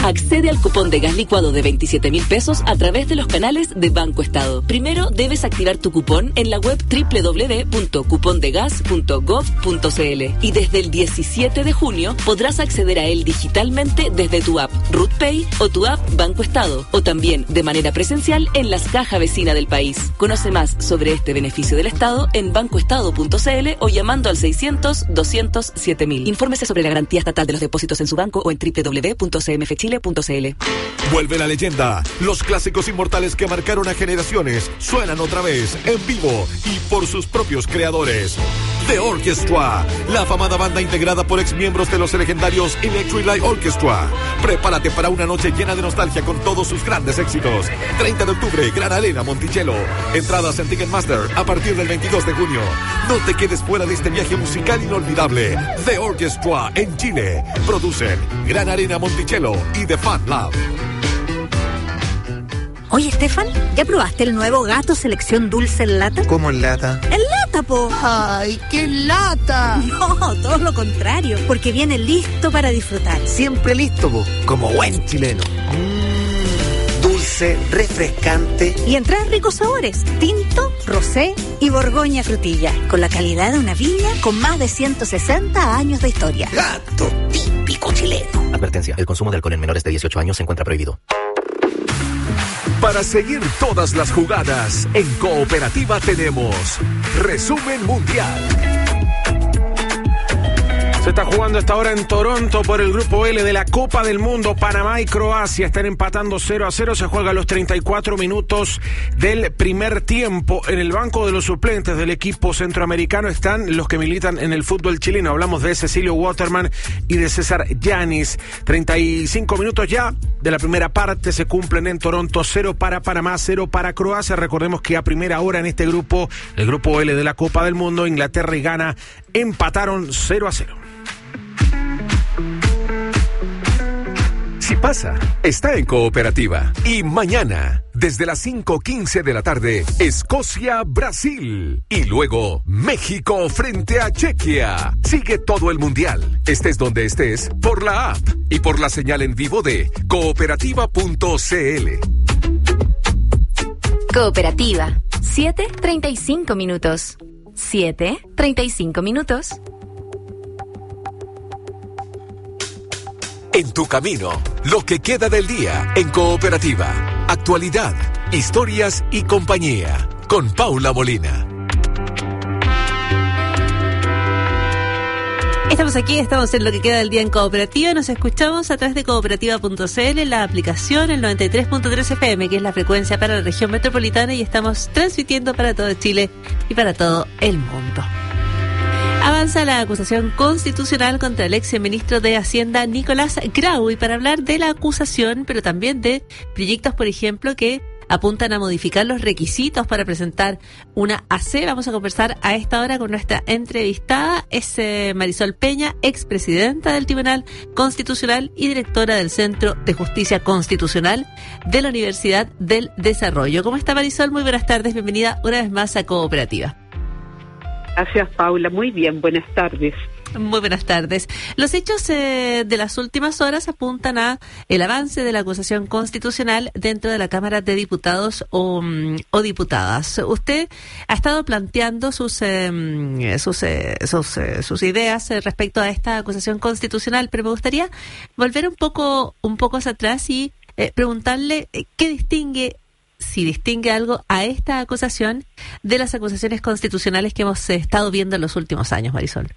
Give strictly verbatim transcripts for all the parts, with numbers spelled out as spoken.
Accede al cupón de gas licuado de veintisiete mil pesos a través de los canales de Banco Estado. Primero debes activar tu cupón en la web doble u doble u doble u punto cupondegas punto gov punto c l y desde el diecisiete de junio podrás acceder a él digitalmente desde tu app RutPay o tu app Banco Estado, o también de manera presencial en las cajas vecinas del país. Conoce más sobre este beneficio del Estado en bancoestado punto c l o llamando al seiscientos, doscientos, siete mil. Infórmese sobre la garantía estatal de los depósitos en su banco o en doble u doble u doble u punto c m f chile punto c l. Vuelve la leyenda. Los clásicos inmortales que marcaron a generaciones suenan otra vez en vivo y por sus propios creadores. The Orchestra, la afamada banda integrada por exmiembros de los legendarios Electric Light Orchestra. Prepárate para una noche llena de nostalgia con todos sus grandes éxitos. treinta de octubre, Gran Arena Monticello. Entradas en Ticketmaster a partir del veintidós de junio. No te quedes fuera de este viaje musical inolvidable. The Orchestra en Chile. Producen Gran Arena Monticello y The Fan Lab. Oye, Estefan, ¿ya probaste el nuevo Gato Selección Dulce en lata? ¿Cómo en lata? ¡En lata, po! ¡Ay, qué lata! No, todo lo contrario, porque viene listo para disfrutar. Siempre listo, po, como buen chileno. Mmm, dulce, refrescante. Y en tres ricos sabores, tinto, rosé y borgoña frutilla, con la calidad de una viña con más de ciento sesenta años de historia. Gato típico chileno. Advertencia, el consumo de alcohol en menores de dieciocho años se encuentra prohibido. Para seguir todas las jugadas, en Cooperativa tenemos Resumen Mundial. Se está jugando esta hora en Toronto por el Grupo L de la Copa del Mundo. Panamá y Croacia están empatando cero a cero. Se juega a los treinta y cuatro minutos del primer tiempo. En el banco de los suplentes del equipo centroamericano están los que militan en el fútbol chileno. Hablamos de Cecilio Waterman y de César Yanis. treinta y cinco minutos ya de la primera parte se cumplen en Toronto. Cero para Panamá, cero para Croacia. Recordemos que a primera hora en este grupo, el Grupo L de la Copa del Mundo, Inglaterra y Ghana empataron cero a cero. Si pasa, está en Cooperativa. Y mañana, desde las cinco quince de la tarde, Escocia-Brasil. Y luego, México frente a Chequia. Sigue todo el Mundial, estés donde estés, por la app y por la señal en vivo de cooperativa punto c l. Cooperativa, siete treinta y cinco minutos. siete treinta y cinco minutos. En tu camino, lo que queda del día en Cooperativa. Actualidad, historias y compañía. Con Paula Molina. Estamos aquí, estamos en lo que queda del día en Cooperativa. Nos escuchamos a través de cooperativa punto c l, la aplicación, el noventa y tres punto tres F M, que es la frecuencia para la región metropolitana, y estamos transmitiendo para todo Chile y para todo el mundo. Avanza la acusación constitucional contra el ex ministro de Hacienda, Nicolás Grau, y para hablar de la acusación, pero también de proyectos, por ejemplo, que apuntan a modificar los requisitos para presentar una A C, vamos a conversar a esta hora con nuestra entrevistada, es eh, Marisol Peña, expresidenta del Tribunal Constitucional y directora del Centro de Justicia Constitucional de la Universidad del Desarrollo. ¿Cómo está, Marisol? Muy buenas tardes, bienvenida una vez más a Cooperativa. Gracias, Paula. Muy bien, buenas tardes. Muy buenas tardes. Los hechos eh, de las últimas horas apuntan a el avance de la acusación constitucional dentro de la Cámara de Diputados o, o diputadas. Usted ha estado planteando sus eh, sus eh, sus, eh, sus ideas eh, respecto a esta acusación constitucional, pero me gustaría volver un poco un poco hacia atrás y eh, preguntarle eh, qué distingue, si distingue algo a esta acusación de las acusaciones constitucionales que hemos eh, estado viendo en los últimos años, Marisol.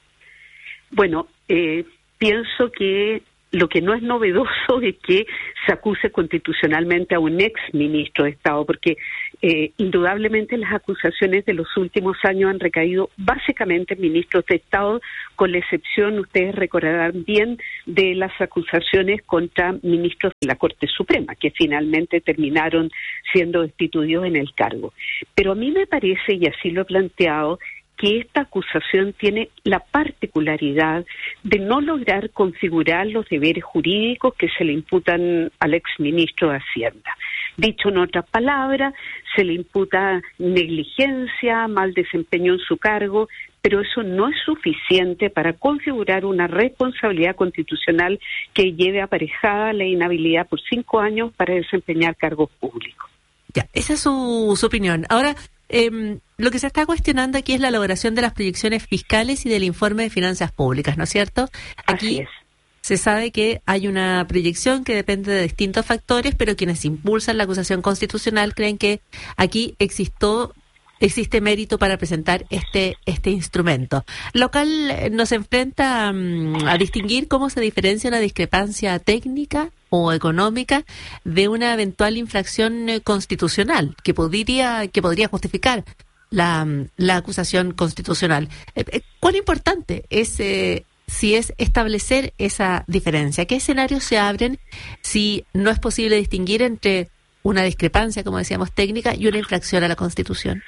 Bueno, eh, pienso que lo que no es novedoso es que se acuse constitucionalmente a un ex ministro de Estado, porque eh, indudablemente las acusaciones de los últimos años han recaído básicamente en ministros de Estado, con la excepción, ustedes recordarán bien, de las acusaciones contra ministros de la Corte Suprema, que finalmente terminaron siendo destituidos en el cargo. Pero a mí me parece, y así lo he planteado, que esta acusación tiene la particularidad de no lograr configurar los deberes jurídicos que se le imputan al exministro de Hacienda. Dicho en otras palabras, se le imputa negligencia, mal desempeño en su cargo, pero eso no es suficiente para configurar una responsabilidad constitucional que lleve aparejada la inhabilidad por cinco años para desempeñar cargos públicos. Ya, esa es su, su opinión. Ahora, eh, lo que se está cuestionando aquí es la elaboración de las proyecciones fiscales y del informe de finanzas públicas, ¿no es cierto? Aquí Así es. Se sabe que hay una proyección que depende de distintos factores, pero quienes impulsan la acusación constitucional creen que aquí existió, existe mérito para presentar este este instrumento. Lo cual nos enfrenta um, a distinguir cómo se diferencia una discrepancia técnica o económica de una eventual infracción eh, constitucional que podría que podría justificar la, la acusación constitucional. Eh, eh, ¿Cuán importante es eh, si es establecer esa diferencia? ¿Qué escenarios se abren si no es posible distinguir entre una discrepancia, como decíamos, técnica y una infracción a la Constitución?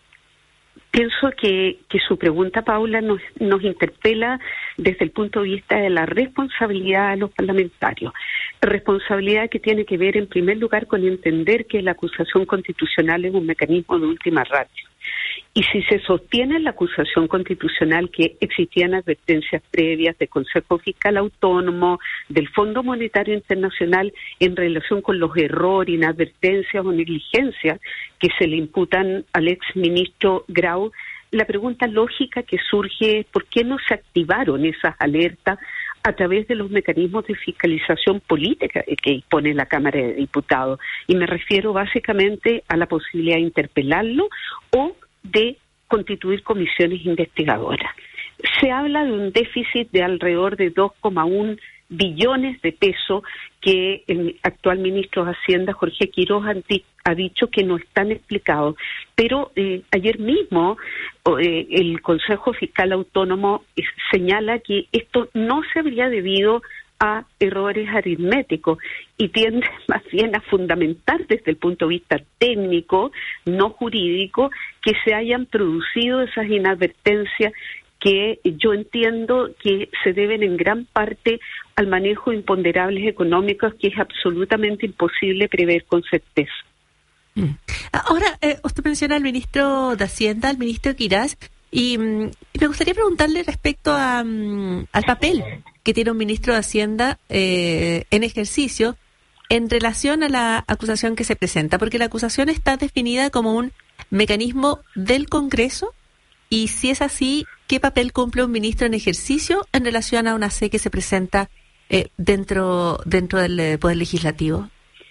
Pienso que, que su pregunta, Paula, nos, nos interpela desde el punto de vista de la responsabilidad de los parlamentarios. Responsabilidad que tiene que ver, en primer lugar, con entender que la acusación constitucional es un mecanismo de última ratio. Y si se sostiene en la acusación constitucional que existían advertencias previas del Consejo Fiscal Autónomo, del Fondo Monetario Internacional, en relación con los errores, inadvertencias o negligencias que se le imputan al exministro Grau, la pregunta lógica que surge es ¿por qué no se activaron esas alertas a través de los mecanismos de fiscalización política que dispone la Cámara de Diputados? Y me refiero básicamente a la posibilidad de interpelarlo o de constituir comisiones investigadoras. Se habla de un déficit de alrededor de dos coma uno billones de pesos que el actual ministro de Hacienda, Jorge Quiroz, ha dicho que no están explicados. Pero eh, ayer mismo eh, el Consejo Fiscal Autónomo eh, señala que esto no se habría debido a errores aritméticos y tiende más bien a fundamentar desde el punto de vista técnico, no jurídico, que se hayan producido esas inadvertencias que yo entiendo que se deben en gran parte al manejo de imponderables económicos que es absolutamente imposible prever con certeza. Mm. Ahora, eh, usted menciona al ministro de Hacienda, al ministro Quiroz, y mm, me gustaría preguntarle respecto a, mm, al papel que tiene un ministro de Hacienda eh, en ejercicio en relación a la acusación que se presenta, porque la acusación está definida como un mecanismo del Congreso, y si es así, ¿qué papel cumple un ministro en ejercicio en relación a una C que se presenta eh, dentro, dentro del eh, Poder Legislativo?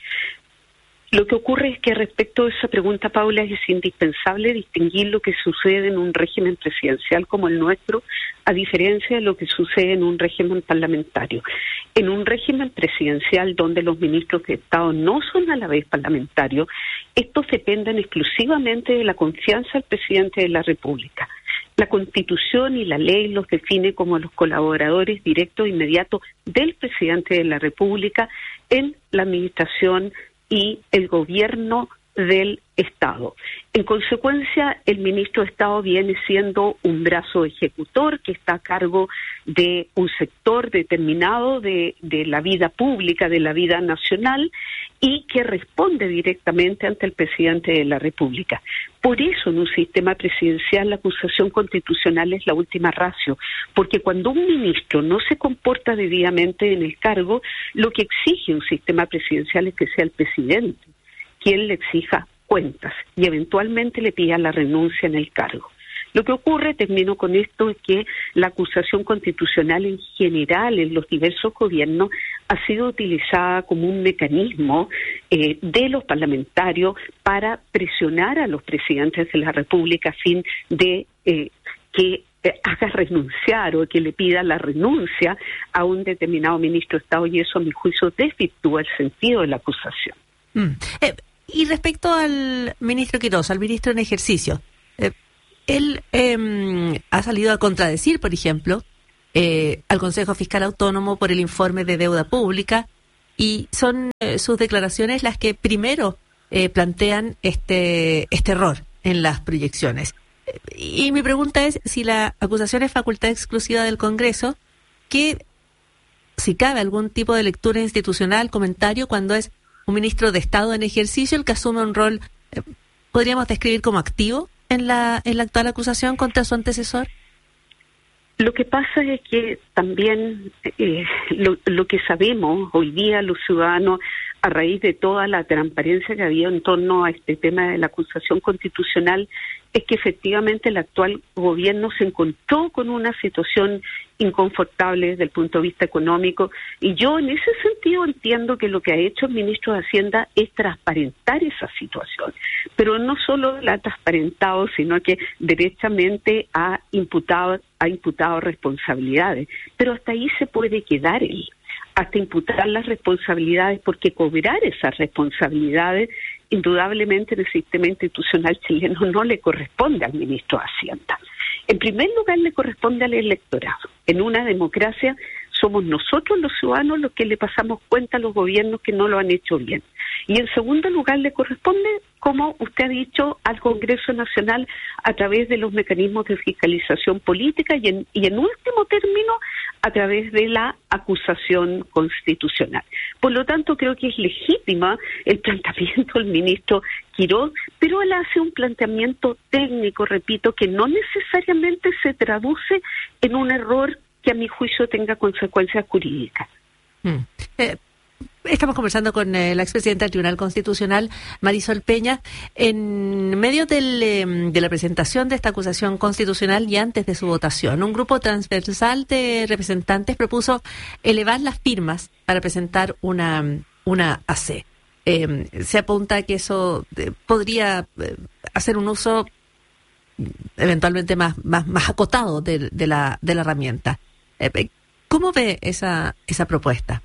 Lo que ocurre es que respecto a esa pregunta, Paula, es indispensable distinguir lo que sucede en un régimen presidencial como el nuestro, a diferencia de lo que sucede en un régimen parlamentario. En un régimen presidencial donde los ministros de Estado no son a la vez parlamentarios, estos dependen exclusivamente de la confianza del presidente de la República. La Constitución y la ley los define como los colaboradores directos e inmediatos del presidente de la República en la administración y el gobierno del Estado. En consecuencia, el ministro de Estado viene siendo un brazo ejecutor que está a cargo de un sector determinado de, de la vida pública, de la vida nacional, y que responde directamente ante el presidente de la República. Por eso, en un sistema presidencial, la acusación constitucional es la última ratio, porque cuando un ministro no se comporta debidamente en el cargo, lo que exige un sistema presidencial es que sea el presidente quien le exija cuentas y eventualmente le pida la renuncia en el cargo. Lo que ocurre, termino con esto, es que la acusación constitucional en general en los diversos gobiernos ha sido utilizada como un mecanismo eh, de los parlamentarios para presionar a los presidentes de la República a fin de eh, que eh, haga renunciar o que le pida la renuncia a un determinado ministro de Estado, y eso, a mi juicio, desvirtúa el sentido de la acusación. Mm. Eh, y respecto al ministro Quiroz, al ministro en ejercicio, eh, él eh, ha salido a contradecir, por ejemplo, eh, al Consejo Fiscal Autónomo por el informe de deuda pública, y son eh, sus declaraciones las que primero eh, plantean este, este error en las proyecciones. Y mi pregunta es, si la acusación es facultad exclusiva del Congreso, ¿qué, si cabe algún tipo de lectura institucional, comentario, cuando es un ministro de Estado en ejercicio el que asume un rol, eh, podríamos describir como activo en la en la actual acusación contra su antecesor? Lo que pasa es que también eh, lo, lo que sabemos hoy día los ciudadanos, a raíz de toda la transparencia que había en torno a este tema de la acusación constitucional, es que efectivamente el actual gobierno se encontró con una situación inconfortable desde el punto de vista económico, y yo en ese sentido entiendo que lo que ha hecho el ministro de Hacienda es transparentar esa situación, pero no solo la ha transparentado, sino que derechamente ha imputado, ha imputado responsabilidades, pero hasta ahí se puede quedar él, hasta imputar las responsabilidades, porque cobrar esas responsabilidades indudablemente en el sistema institucional chileno no le corresponde al ministro de Hacienda. En primer lugar, le corresponde al electorado. En una democracia somos nosotros los ciudadanos los que le pasamos cuenta a los gobiernos que no lo han hecho bien. Y en segundo lugar, le corresponde, como usted ha dicho, al Congreso Nacional a través de los mecanismos de fiscalización política y en, y en último término, a través de la acusación constitucional. Por lo tanto, creo que es legítima el planteamiento del ministro Quiroz, pero él hace un planteamiento técnico, repito, que no necesariamente se traduce en un error que a mi juicio tenga consecuencias jurídicas. Mm. Eh. Estamos conversando con eh, la expresidenta del Tribunal Constitucional, Marisol Peña, en medio del, eh, de la presentación de esta acusación constitucional y antes de su votación. Un grupo transversal de representantes propuso elevar las firmas para presentar una, una A C. Eh, se apunta que eso eh, podría eh, hacer un uso eventualmente más, más, más acotado de, de, la, de la herramienta. Eh, ¿Cómo ve esa, esa propuesta?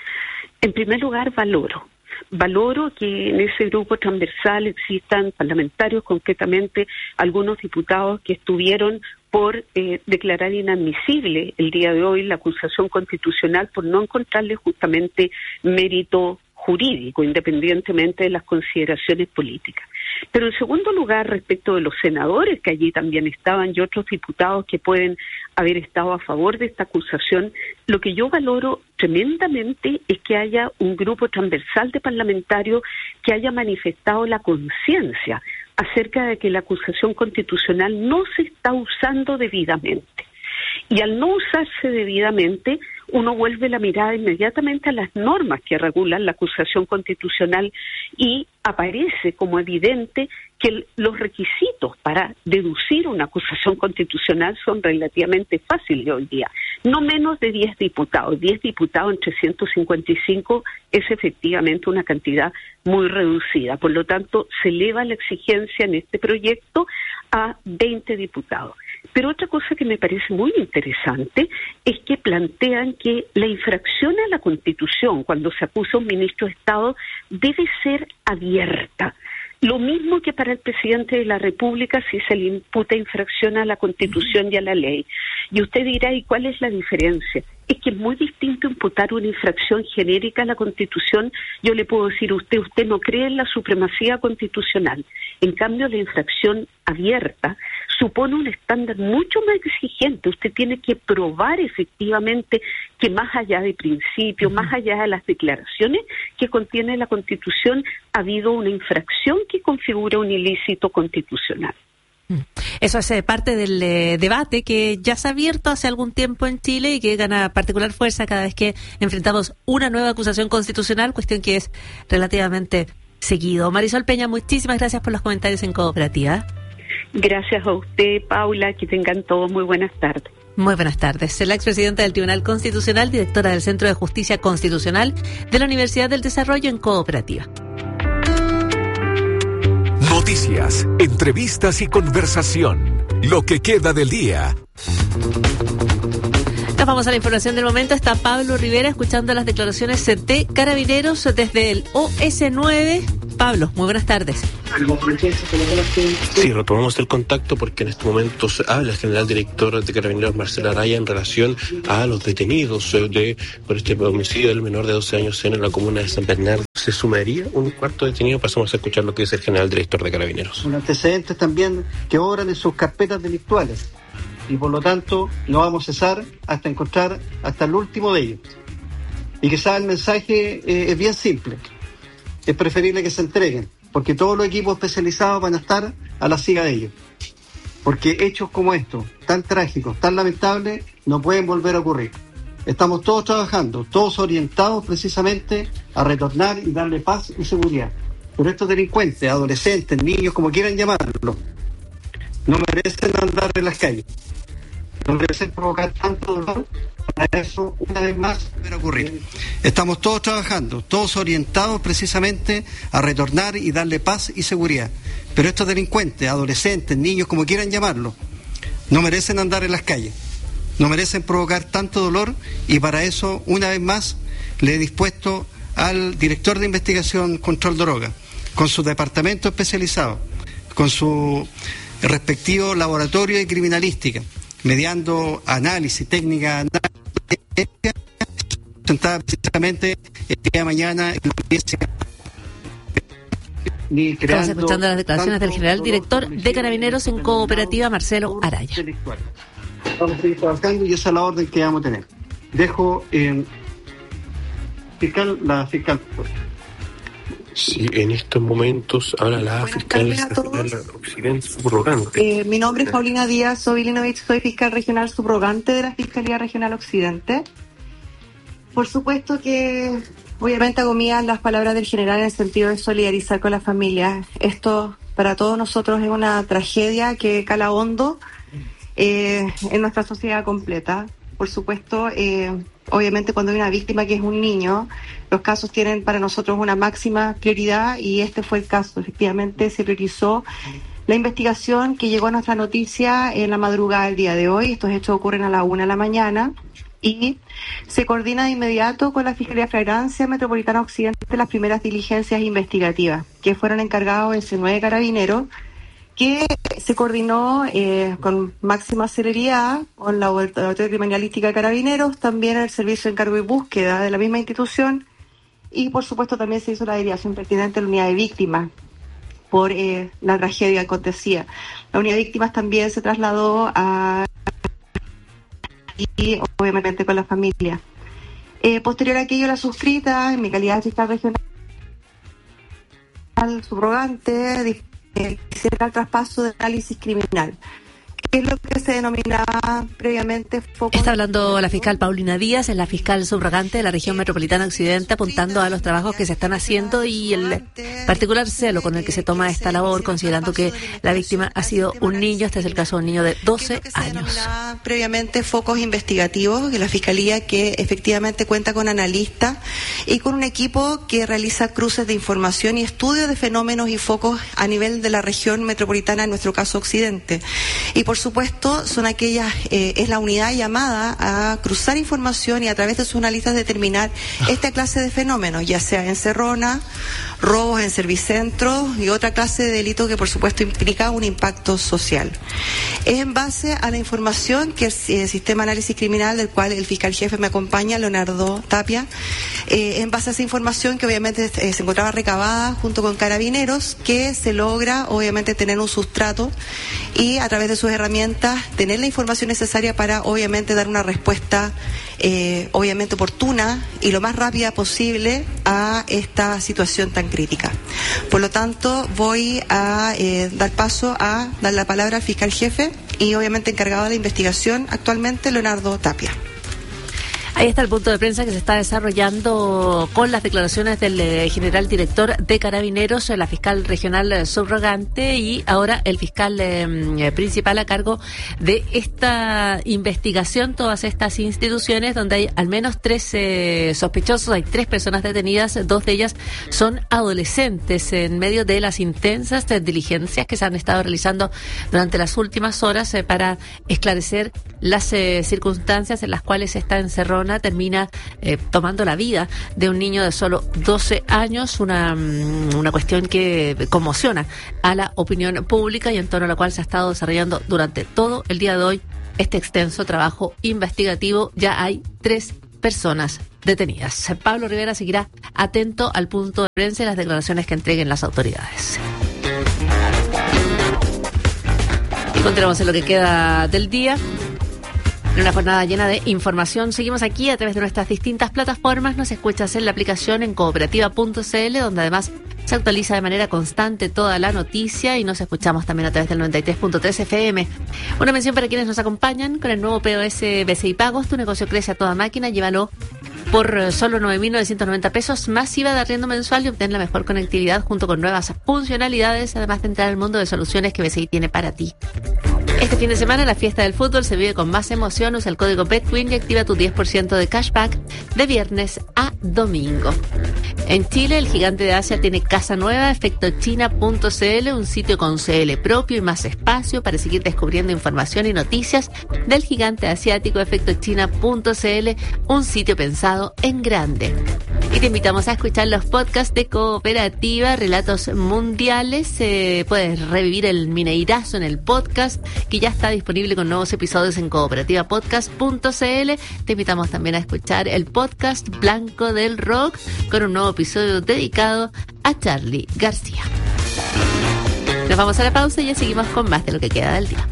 En primer lugar, valoro. Valoro que en ese grupo transversal existan parlamentarios, concretamente algunos diputados que estuvieron por eh, declarar inadmisible el día de hoy la acusación constitucional por no encontrarle justamente mérito jurídico, independientemente de las consideraciones políticas. Pero en segundo lugar, respecto de los senadores que allí también estaban y otros diputados que pueden haber estado a favor de esta acusación, lo que yo valoro tremendamente es que haya un grupo transversal de parlamentarios que haya manifestado la conciencia acerca de que la acusación constitucional no se está usando debidamente. Y al no usarse debidamente, uno vuelve la mirada inmediatamente a las normas que regulan la acusación constitucional y aparece como evidente que el, los requisitos para deducir una acusación constitucional son relativamente fáciles hoy día. No menos de diez diputados. diez diputados en trescientos cincuenta y cinco es efectivamente una cantidad muy reducida. Por lo tanto, se eleva la exigencia en este proyecto a veinte diputados. Pero otra cosa que me parece muy interesante es que plantean que la infracción a la Constitución, cuando se acusa a un ministro de Estado, debe ser abierta. Lo mismo que para el presidente de la República si se le imputa infracción a la Constitución y a la ley. Y usted dirá, ¿y cuál es la diferencia? Es que es muy distinto imputar una infracción genérica a la Constitución. Yo le puedo decir a usted, usted no cree en la supremacía constitucional. En cambio, la infracción abierta supone un estándar mucho más exigente. Usted tiene que probar efectivamente que más allá de principios, más allá de las declaraciones que contiene la Constitución, ha habido una infracción que configura un ilícito constitucional. Eso es parte del eh, debate que ya se ha abierto hace algún tiempo en Chile y que gana particular fuerza cada vez que enfrentamos una nueva acusación constitucional, cuestión que es relativamente seguido. Marisol Peña, muchísimas gracias por los comentarios en Cooperativa. Gracias a usted, Paula, que tengan todos muy buenas tardes. Muy buenas tardes. La expresidenta del Tribunal Constitucional, directora del Centro de Justicia Constitucional de la Universidad del Desarrollo en Cooperativa. Noticias, entrevistas y conversación. Lo que queda del día. Nos vamos a la información del momento. Está Pablo Rivera escuchando las declaraciones de Carabineros desde el O S nueve. Pablo, muy buenas tardes. Sí, retomamos el contacto porque en este momento se habla el general director de Carabineros, Marcelo Araya, en relación a los detenidos de por este homicidio del menor de doce años en la comuna de San Bernardo. ¿Se sumaría un cuarto detenido? Pasamos a escuchar lo que dice el general director de Carabineros. Con antecedentes también que obran en sus carpetas delictuales y por lo tanto no vamos a cesar hasta encontrar hasta el último de ellos. Y quizás el mensaje eh, es bien simple. Es preferible que se entreguen, porque todos los equipos especializados van a estar a la siga de ellos. porque hechos como estos, tan trágicos, tan lamentables, no pueden volver a ocurrir. Estamos todos trabajando, todos orientados precisamente a retornar y darle paz y seguridad. Pero estos delincuentes, adolescentes, niños, como quieran llamarlos, no merecen andar en las calles. No merecen provocar tanto dolor. Para eso, una vez más, va a ocurrir. Estamos todos trabajando, todos orientados precisamente a retornar y darle paz y seguridad. Pero estos delincuentes, adolescentes, niños, como quieran llamarlos, no merecen andar en las calles. No merecen provocar tanto dolor, y para eso, una vez más, le he dispuesto al director de investigación Control Droga, con su departamento especializado, con su respectivo laboratorio de criminalística, mediando análisis, técnica, análisis, sentada precisamente el día de mañana en la audiencia. Estamos escuchando las declaraciones del general director de Carabineros en Cooperativa, Marcelo Araya. Vamos a seguir trabajando y esa es la orden que vamos a tener. Dejo eh, fiscal, la fiscal. Sí, en estos momentos habla la fiscal regional occidente subrogante. Eh, mi nombre es Paulina Díaz Sobilinovich, soy fiscal regional subrogante de la Fiscalía Regional Occidente. Por supuesto que obviamente hago mías las palabras del general en el sentido de solidarizar con las familias. Esto para todos nosotros es una tragedia que cala hondo eh, en nuestra sociedad completa. Por supuesto, eh, obviamente cuando hay una víctima que es un niño, los casos tienen para nosotros una máxima prioridad y este fue el caso. Efectivamente se priorizó la investigación que llegó a nuestra noticia en la madrugada del día de hoy. Estos hechos ocurren a la una de la mañana y se coordina de inmediato con la Fiscalía de Flagrancia Metropolitana Occidente las primeras diligencias investigativas que fueron encargados el C nueve Carabineros, que se coordinó eh, con máxima celeridad con la Laboratorio Criminalística de Carabineros, también el Servicio de Encargo y Búsqueda de la misma institución, y por supuesto también se hizo la derivación pertinente a la unidad de víctimas por eh, la tragedia que acontecía. La unidad de víctimas también se trasladó a y obviamente con la familia. Eh, posterior a aquello, la suscrita, en mi calidad de fiscal regional subrogante, hiciera el traspaso de análisis criminal, que es lo que se denominaba previamente foco. Está hablando la fiscal Paulina Díaz, es la fiscal subrogante de la región metropolitana occidente, apuntando a los trabajos que se están haciendo y el particular celo con el que se toma esta labor, considerando que la víctima ha sido un niño. Este es el caso de un niño de doce años. Previamente focos investigativos de la fiscalía, que efectivamente cuenta con analistas y con un equipo que realiza cruces de información y estudios de fenómenos y focos a nivel de la región metropolitana, en nuestro caso occidente. Y por supuesto son aquellas, eh, es la unidad llamada a cruzar información y a través de sus analistas determinar esta clase de fenómenos, ya sea encerrona, robos en servicentros y otra clase de delitos que por supuesto implica un impacto social. Es en base a la información que el, el sistema de análisis criminal, del cual el fiscal jefe me acompaña, Leonardo Tapia, eh, en base a esa información que obviamente eh, se encontraba recabada junto con Carabineros, que se logra obviamente tener un sustrato y a través de sus herramientas tener la información necesaria para obviamente dar una respuesta eh, obviamente oportuna y lo más rápida posible a esta situación tan crítica. Por lo tanto, voy a eh, dar paso a dar la palabra al fiscal jefe y obviamente encargado de la investigación actualmente, Leonardo Tapia. Ahí está el punto de prensa que se está desarrollando con las declaraciones del eh, general director de Carabineros, la fiscal regional eh, subrogante y ahora el fiscal eh, principal a cargo de esta investigación, todas estas instituciones donde hay al menos tres eh, sospechosos, hay tres personas detenidas, dos de ellas son adolescentes en medio de las intensas eh, diligencias que se han estado realizando durante las últimas horas eh, para esclarecer las eh, circunstancias en las cuales esta encerrona termina eh, tomando la vida de un niño de solo doce años, una, una cuestión que conmociona a la opinión pública y en torno a la cual se ha estado desarrollando durante todo el día de hoy este extenso trabajo investigativo. Ya hay tres personas detenidas. Pablo Rivera seguirá atento al punto de prensa y las declaraciones que entreguen las autoridades. Y continuamos en lo que queda del día. En una jornada llena de información, seguimos aquí a través de nuestras distintas plataformas. Nos escuchas en la aplicación en cooperativa punto c l, donde además Se actualiza de manera constante toda la noticia y nos escuchamos también a través del noventa y tres punto tres F M. Una mención para quienes nos acompañan con el nuevo P O S B C I Pagos. Tu negocio crece a toda máquina. Llévalo por solo nueve mil novecientos noventa pesos más I V A de arriendo mensual y obtén la mejor conectividad junto con nuevas funcionalidades, además de entrar al mundo de soluciones que B C I tiene para ti. Este fin de semana la fiesta del fútbol se vive con más emoción. Usa el código BetWin y activa tu diez por ciento de cashback de viernes a domingo. En Chile, el gigante de Asia tiene casa nueva, efecto china punto c l, un sitio con C L propio y más espacio para seguir descubriendo información y noticias del gigante asiático. efecto china punto c l, un sitio pensado en grande. Y te invitamos a escuchar los podcasts de Cooperativa, Relatos Mundiales. Eh, puedes revivir el Mineirazo en el podcast, que ya está disponible con nuevos episodios en cooperativa podcast punto c l. Te invitamos también a escuchar el podcast Blanco del Rock, con un nuevo episodio dedicado a Charly García. Nos vamos a la pausa y ya seguimos con más de lo que queda del día.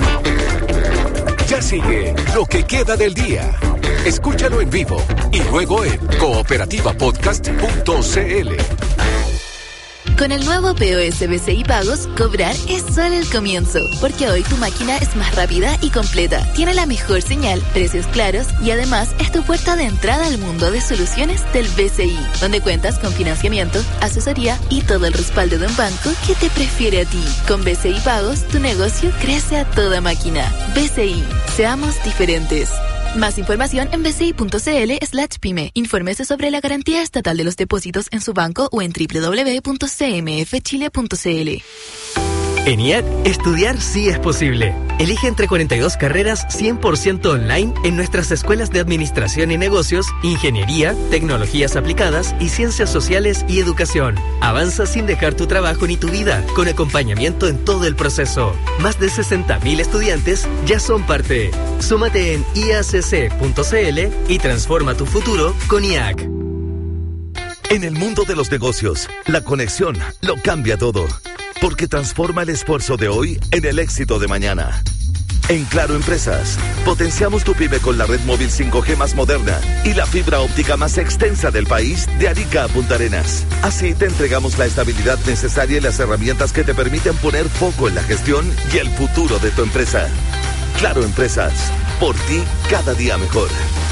Ya sigue lo que queda del día. Escúchalo en vivo y luego en cooperativa podcast punto c l. Con el nuevo P O S B C I Pagos, cobrar es solo el comienzo, porque hoy tu máquina es más rápida y completa, tiene la mejor señal, precios claros y además es tu puerta de entrada al mundo de soluciones del B C I, donde cuentas con financiamiento, asesoría y todo el respaldo de un banco que te prefiere a ti. Con B C I Pagos, tu negocio crece a toda máquina. B C I, seamos diferentes. Más información en bci.cl slash pyme. Infórmese sobre la garantía estatal de los depósitos en su banco o en doble u doble u doble u punto c m f chile punto c l. En I A C, estudiar sí es posible. Elige entre cuarenta y dos carreras cien por ciento online en nuestras escuelas de Administración y Negocios, Ingeniería, Tecnologías Aplicadas y Ciencias Sociales y Educación. Avanza sin dejar tu trabajo ni tu vida, con acompañamiento en todo el proceso. Más de sesenta mil estudiantes ya son parte. Súmate en i a c c punto c l y transforma tu futuro con I A C. En el mundo de los negocios, la conexión lo cambia todo, porque transforma el esfuerzo de hoy en el éxito de mañana. En Claro Empresas, potenciamos tu pyme con la red móvil cinco G más moderna y la fibra óptica más extensa del país, de Arica a Punta Arenas. Así te entregamos la estabilidad necesaria y las herramientas que te permiten poner foco en la gestión y el futuro de tu empresa. Claro Empresas, por ti cada día mejor.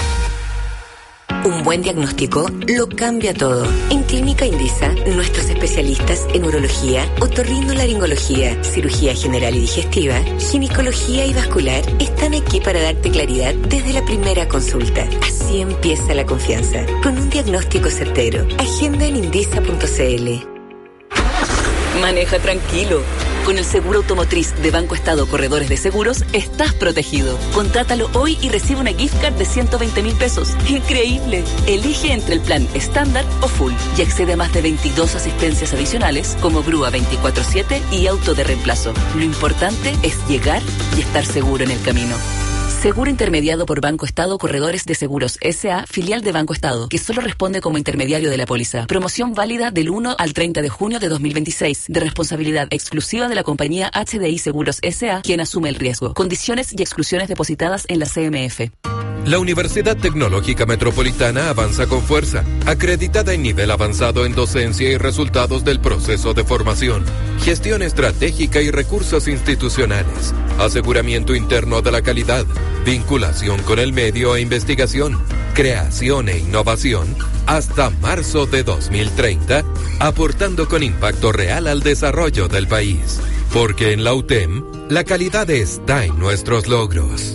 Un buen diagnóstico lo cambia todo. En Clínica Indisa, nuestros especialistas en urología, otorrinolaringología, cirugía general y digestiva, ginecología y vascular están aquí para darte claridad desde la primera consulta. Así empieza la confianza, con un diagnóstico certero. Agenda en indisa punto c l. Maneja tranquilo. Con el seguro automotriz de Banco Estado Corredores de Seguros, estás protegido. Contrátalo hoy y recibe una gift card de ciento veinte mil pesos. ¡Increíble! Elige entre el plan estándar o full y accede a más de veintidós asistencias adicionales como grúa veinticuatro siete y auto de reemplazo. Lo importante es llegar y estar seguro en el camino. Seguro intermediado por Banco Estado Corredores de Seguros S A, filial de Banco Estado, que solo responde como intermediario de la póliza. Promoción válida del uno al treinta de junio de dos mil veintiséis, de responsabilidad exclusiva de la compañía H D I Seguros S A, quien asume el riesgo. Condiciones y exclusiones depositadas en la C M F. La Universidad Tecnológica Metropolitana avanza con fuerza, acreditada en nivel avanzado en docencia y resultados del proceso de formación, gestión estratégica y recursos institucionales, aseguramiento interno de la calidad, vinculación con el medio e investigación, creación e innovación, hasta marzo de dos mil treinta, aportando con impacto real al desarrollo del país. Porque en la U T E M, la calidad está en nuestros logros.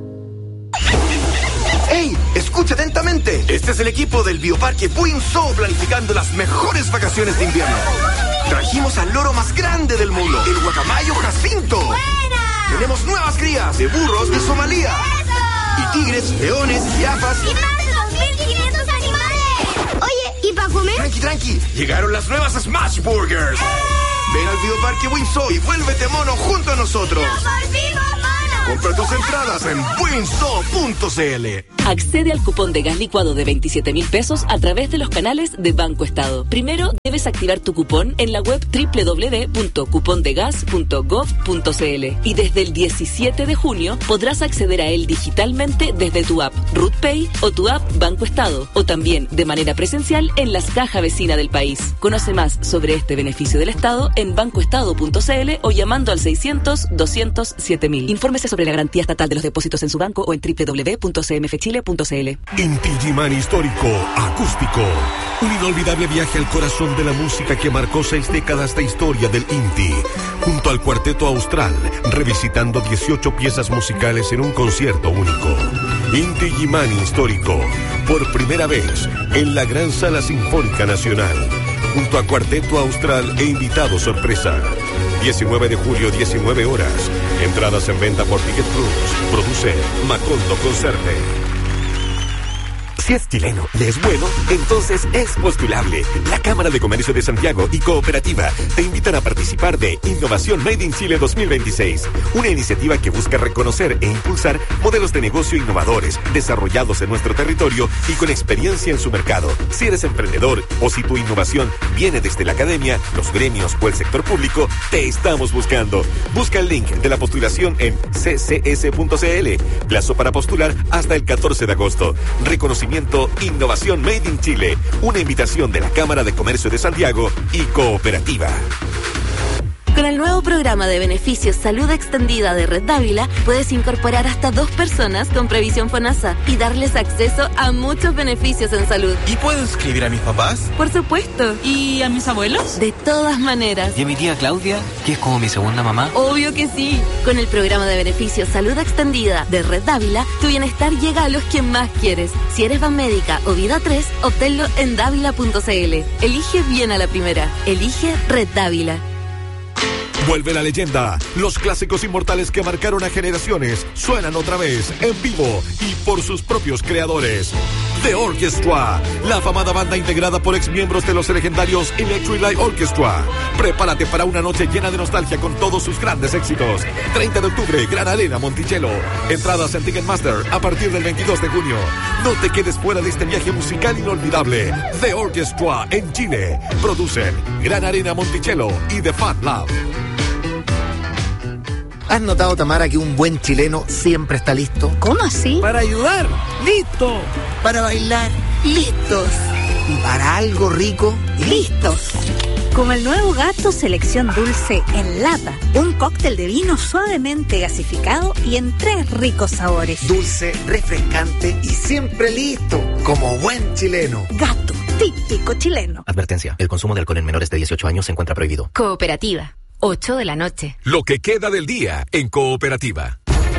¡Ey! Escucha atentamente. Este es el equipo del Bioparque Buinzó planificando las mejores vacaciones de invierno. Trajimos al loro más grande del mundo, el guacamayo Jacinto. ¡Buena! Tenemos nuevas crías de burros de Somalia. ¡Eso! Y tigres, leones, jirafas. ¡Y más de dos mil quinientos animales! Oye, ¿y para comer? Tranqui, tranqui. Llegaron las nuevas Smash Burgers. ¡Eh! Ven al Bioparque Buinzó y vuélvete mono junto a nosotros. ¡Nos volvimos monos! Compra tus entradas en winso punto c l. Accede al cupón de gas licuado de veintisiete mil pesos a través de los canales de Banco Estado. Primero, debes activar tu cupón en la web doble u doble u doble u punto cupón de gas punto gov punto c l y desde el diecisiete de junio podrás acceder a él digitalmente desde tu app RutPay o tu app Banco Estado, o también de manera presencial en las cajas vecinas del país. Conoce más sobre este beneficio del Estado en bancoestado punto c l o llamando al seiscientos, doscientos, siete mil. Infórmese sobre la garantía estatal de los depósitos en su banco o en doble u doble u doble u punto c m f chile punto c l. Inti Illimani Histórico Acústico. Un inolvidable viaje al corazón de la música que marcó seis décadas de historia del Inti. Junto al Cuarteto Austral, revisitando dieciocho piezas musicales en un concierto único. Inti Illimani Histórico. Por primera vez en la Gran Sala Sinfónica Nacional. Junto a Cuarteto Austral e invitado sorpresa. diecinueve de julio, diecinueve horas. Entradas en venta por Ticket Plus. Produce Macondo Concerte. Si es chileno, le es bueno, entonces es postulable. La Cámara de Comercio de Santiago y Cooperativa te invitan a participar de Innovación Made in Chile dos mil veintiséis, una iniciativa que busca reconocer e impulsar modelos de negocio innovadores, desarrollados en nuestro territorio y con experiencia en su mercado. Si eres emprendedor o si tu innovación viene desde la academia, los gremios o el sector público, te estamos buscando. Busca el link de la postulación en c c s punto c l. Plazo para postular hasta el catorce de agosto. Reconocimiento Innovación Made in Chile, una invitación de la Cámara de Comercio de Santiago y Cooperativa. Con el nuevo programa de beneficios Salud Extendida de Red Dávila, puedes incorporar hasta dos personas con previsión FONASA y darles acceso a muchos beneficios en salud. ¿Y puedo inscribir a mis papás? Por supuesto. ¿Y a mis abuelos? De todas maneras. ¿Y a mi tía Claudia, que es como mi segunda mamá? Obvio que sí. Con el programa de beneficios Salud Extendida de Red Dávila, tu bienestar llega a los que más quieres. Si eres Banmédica o Vida tres, obténlo en dávila punto c l. Elige bien a la primera. Elige Red Dávila. Vuelve la leyenda. Los clásicos inmortales que marcaron a generaciones suenan otra vez en vivo y por sus propios creadores. The Orchestra, la afamada banda integrada por exmiembros de los legendarios Electric Light Orchestra. Prepárate para una noche llena de nostalgia con todos sus grandes éxitos. treinta de octubre, Gran Arena Monticello. Entradas en Ticketmaster a partir del veintidós de junio. No te quedes fuera de este viaje musical inolvidable. The Orchestra en Chile. Producen Gran Arena Monticello y The Fat Lab. ¿Has notado, Tamara, que un buen chileno siempre está listo? ¿Cómo así? Para ayudar, listo. Para bailar, listos. Y para algo rico, listos. Como el nuevo Gato Selección Dulce en lata. Un cóctel de vino suavemente gasificado y en tres ricos sabores. Dulce, refrescante y siempre listo. Como buen chileno. Gato, típico chileno. Advertencia, el consumo de alcohol en menores de dieciocho años se encuentra prohibido. Cooperativa. ocho de la noche. Lo que queda del día en Cooperativa.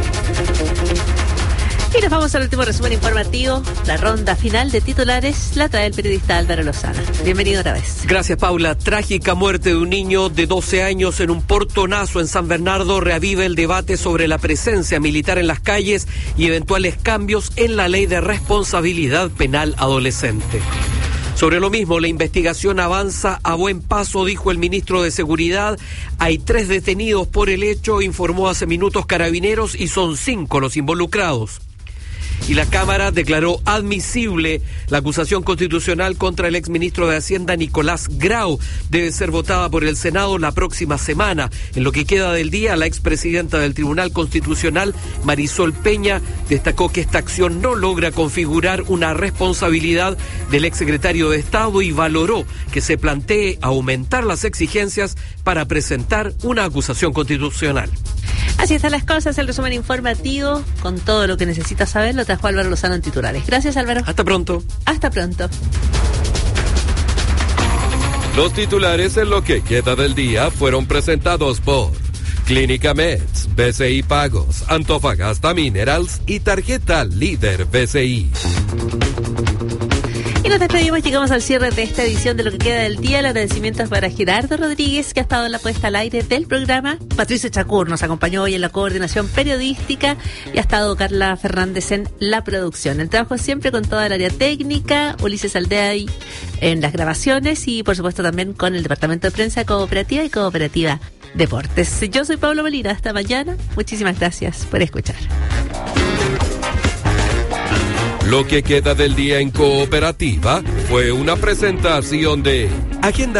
Y nos vamos al último resumen informativo. La ronda final de titulares la trae el periodista Álvaro Lozana. Bienvenido otra vez. Gracias, Paula. Trágica muerte de un niño de doce años en un portonazo en San Bernardo reaviva el debate sobre la presencia militar en las calles y eventuales cambios en la ley de responsabilidad penal adolescente. Sobre lo mismo, la investigación avanza a buen paso, dijo el ministro de Seguridad. Hay tres detenidos por el hecho, informó hace minutos Carabineros, y son cinco los involucrados. Y la Cámara declaró admisible la acusación constitucional contra el exministro de Hacienda Nicolás Grau. Debe ser votada por el Senado la próxima semana. En lo que queda del día, la expresidenta del Tribunal Constitucional, Marisol Peña, destacó que esta acción no logra configurar una responsabilidad del exsecretario de Estado y valoró que se plantee aumentar las exigencias para presentar una acusación constitucional. Así están las cosas, el resumen informativo con todo lo que necesitas saber lo trajo Álvaro Lozano en titulares. Gracias, Álvaro. Hasta pronto. Hasta pronto. Los titulares en lo que queda del día fueron presentados por Clínica Meds, B C I Pagos, Antofagasta Minerals y Tarjeta Líder B C I. Y nos despedimos, llegamos al cierre de esta edición de Lo que queda del día. El agradecimiento es para Gerardo Rodríguez, que ha estado en la puesta al aire del programa. Patricio Chacur nos acompañó hoy en la coordinación periodística y ha estado Carla Fernández en la producción. El trabajo siempre con toda el área técnica, Ulises Aldea en las grabaciones y por supuesto también con el departamento de prensa Cooperativa y Cooperativa deportes. Yo soy Pablo Molina, hasta mañana. Muchísimas gracias por escuchar. Lo que queda del día en Cooperativa fue una presentación de Agenda